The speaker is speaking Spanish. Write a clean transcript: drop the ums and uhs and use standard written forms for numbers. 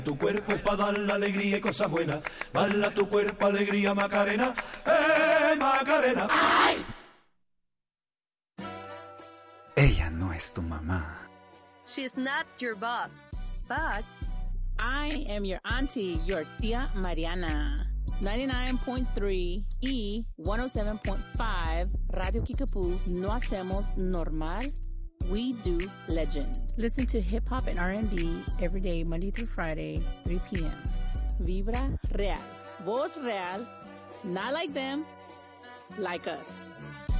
Tu cuerpo es para dar la alegría y cosas buenas. Bala tu cuerpo, alegría, Macarena. Macarena! ¡Ay! Ella no es tu mamá. She's not your boss, but I am your auntie, your tía Mariana. 99.3 y 107.5 Radio Kickapoo. No hacemos normal. We do legend. Listen to hip hop and R&B every day, Monday through Friday, 3 p.m. Vibra Real. Voz real. Not like them, like us.